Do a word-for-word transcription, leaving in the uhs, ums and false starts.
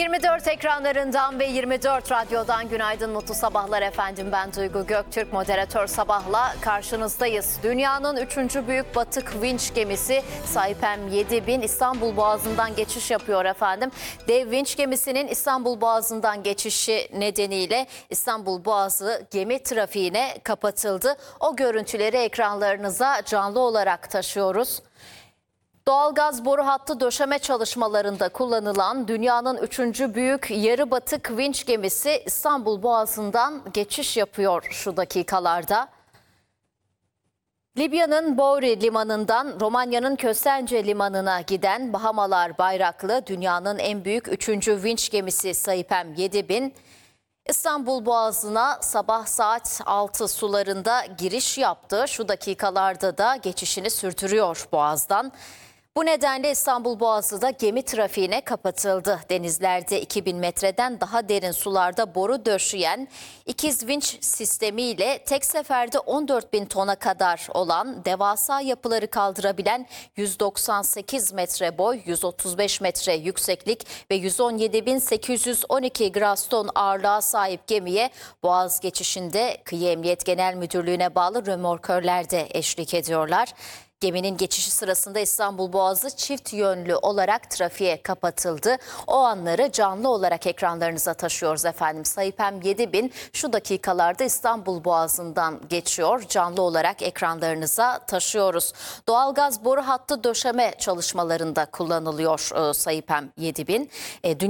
yirmi dört ekranlarından ve yirmi dört radyodan günaydın, mutlu sabahlar efendim. Ben Duygu Göktürk, moderatör Sabah'la karşınızdayız. Dünyanın üçüncü büyük batık vinç gemisi Saipem yedi bin İstanbul Boğazı'ndan geçiş yapıyor efendim. Dev vinç gemisinin İstanbul Boğazı'ndan geçişi nedeniyle İstanbul Boğazı gemi trafiğine kapatıldı. O görüntüleri ekranlarınıza canlı olarak taşıyoruz. Doğalgaz boru hattı döşeme çalışmalarında kullanılan dünyanın üçüncü büyük yarı batık vinç gemisi İstanbul Boğazı'ndan geçiş yapıyor şu dakikalarda. Libya'nın Bouri limanından Romanya'nın Köstence limanına giden Bahamalar bayraklı dünyanın en büyük üçüncü vinç gemisi Saipem yedi bin İstanbul Boğazı'na sabah saat altı sularında giriş yaptı. Şu dakikalarda da geçişini sürdürüyor Boğaz'dan. Bu nedenle İstanbul Boğazı da gemi trafiğine kapatıldı. Denizlerde iki bin metreden daha derin sularda boru döşeyen ikiz vinç sistemiyle tek seferde on dört bin tona kadar olan devasa yapıları kaldırabilen yüz doksan sekiz metre boy, yüz otuz beş metre yükseklik ve yüz on yedi bin sekiz yüz on iki groston ağırlığa sahip gemiye Boğaz geçişinde Kıyı Emniyet Genel Müdürlüğü'ne bağlı römorkörler de eşlik ediyorlar. Geminin geçişi sırasında İstanbul Boğazı çift yönlü olarak trafiğe kapatıldı. O anları canlı olarak ekranlarınıza taşıyoruz efendim. Saipem yedi bin şu dakikalarda İstanbul Boğazı'ndan geçiyor. Canlı olarak ekranlarınıza taşıyoruz. Doğalgaz boru hattı döşeme çalışmalarında kullanılıyor e, Saipem yedi bin. E,